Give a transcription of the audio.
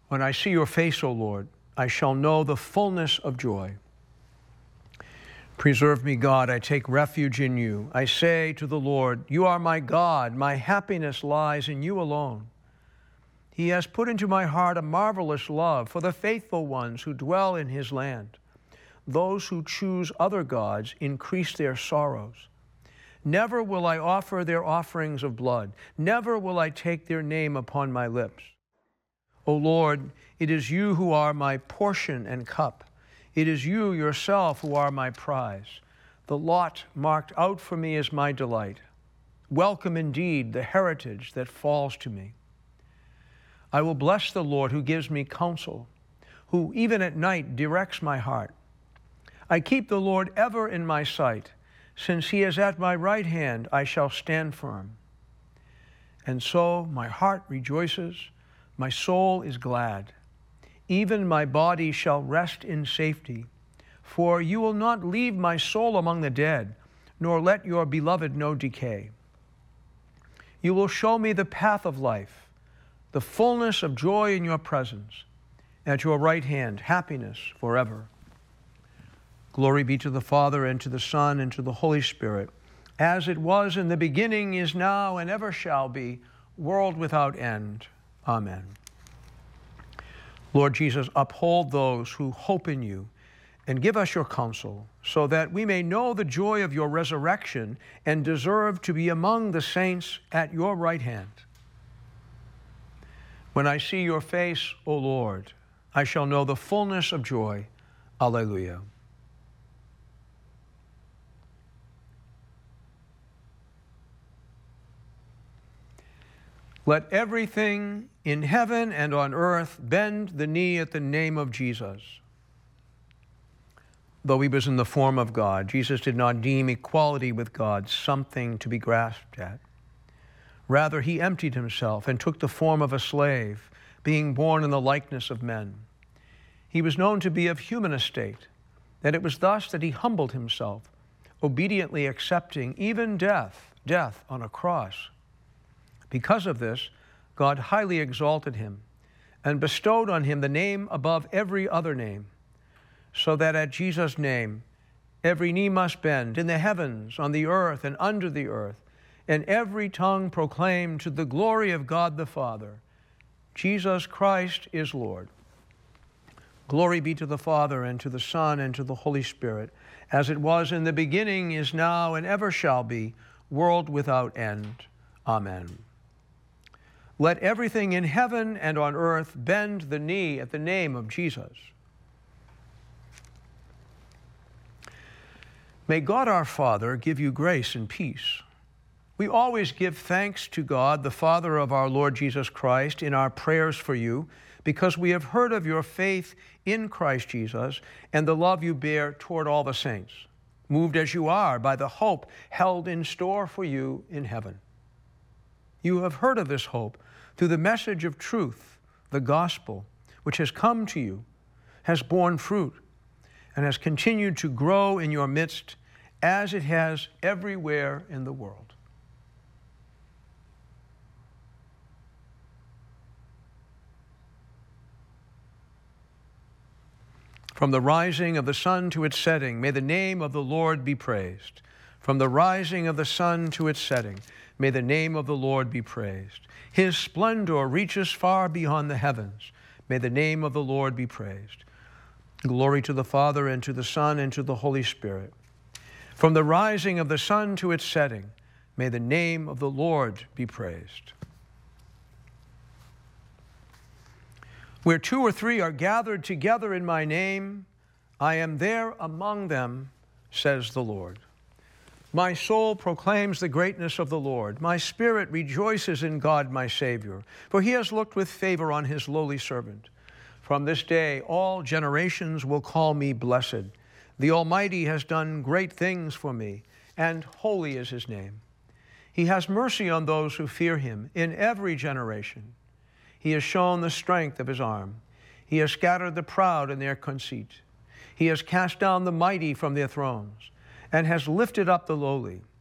When I see your face, O Lord, I shall know the fullness of joy. Preserve me, God, I take refuge in you. I say to the Lord, you are my God, my happiness lies in you alone. He has put into my heart a marvelous love for the faithful ones who dwell in his land. Those who choose other gods increase their sorrows. Never will I offer their offerings of blood. Never will I take their name upon my lips. O Lord, it is you who are my portion and cup. It is you yourself who are my prize. The lot marked out for me is my delight. Welcome indeed the heritage that falls to me. I will bless the Lord who gives me counsel, who even at night directs my heart. I keep the Lord ever in my sight. Since he is at my right hand, I shall stand firm. And so my heart rejoices, my soul is glad. Even my body shall rest in safety. For you will not leave my soul among the dead, nor let your beloved know decay. You will show me the path of life, the fullness of joy in your presence. At your right hand, happiness forever. Glory be to the Father, and to the Son, and to the Holy Spirit, as it was in the beginning, is now, and ever shall be, world without end. Amen. Lord Jesus, uphold those who hope in you, and give us your counsel, so that we may know the joy of your resurrection and deserve to be among the saints at your right hand. When I see your face, O Lord, I shall know the fullness of joy. Alleluia. Let everything in heaven and on earth bend the knee at the name of Jesus. Though he was in the form of God, Jesus did not deem equality with God something to be grasped at. Rather, he emptied himself and took the form of a slave, being born in the likeness of men. He was known to be of human estate, and it was thus that he humbled himself, obediently accepting even death on a cross. Because of this, God highly exalted him and bestowed on him the name above every other name, so that at Jesus' name every knee must bend in the heavens, on the earth, and under the earth, and every tongue proclaim to the glory of God the Father, Jesus Christ is Lord. Glory be to the Father, and to the Son, and to the Holy Spirit, as it was in the beginning, is now, and ever shall be, world without end. Amen. Let everything in heaven and on earth bend the knee at the name of Jesus. May God our Father give you grace and peace. We always give thanks to God, the Father of our Lord Jesus Christ, in our prayers for you, because we have heard of your faith in Christ Jesus and the love you bear toward all the saints, moved as you are by the hope held in store for you in heaven. You have heard of this hope through the message of truth, the gospel, which has come to you, has borne fruit, and has continued to grow in your midst as it has everywhere in the world. From the rising of the sun to its setting, may the name of the Lord be praised. From the rising of the sun to its setting, may the name of the Lord be praised. His splendor reaches far beyond the heavens. May the name of the Lord be praised. Glory to the Father, and to the Son, and to the Holy Spirit. From the rising of the sun to its setting, may the name of the Lord be praised. Where two or three are gathered together in my name, I am there among them, says the Lord. My soul proclaims the greatness of the Lord. My spirit rejoices in God my Savior, for he has looked with favor on his lowly servant. From this day all generations will call me blessed. The Almighty has done great things for me, and holy is his name. He has mercy on those who fear him in every generation. He has shown the strength of his arm. He has scattered the proud in their conceit. He has cast down the mighty from their thrones, and has lifted up the lowly.